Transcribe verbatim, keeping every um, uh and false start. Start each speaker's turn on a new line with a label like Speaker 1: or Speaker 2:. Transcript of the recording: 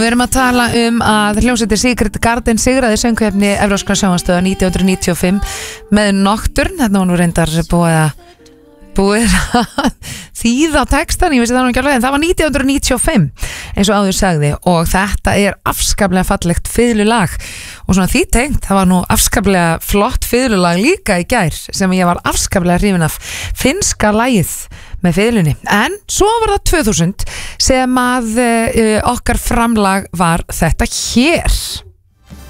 Speaker 1: Við erum að tala um að hljómsveitin Secret Garden sigraði söngkeppni Evrópskra sjónvarpsstöðva nítján hundruð níutíu og fimm með Nocturne. Þetta var nú reyndar búið að búið að þýða textan, ég vissi það nú ekki alveg, en það var nítján hundruð níutíu og fimm eins og áður sagði, og þetta er afskaplega fallegt fiðlulag og svona því tengt, það var nú afskaplega flott fiðlulag líka í gær sem ég var afskaplega hrifin af, finnska lagið með fiðlunni. En svo var það tvö þúsund sem að uh, okkar framlag var þetta hér.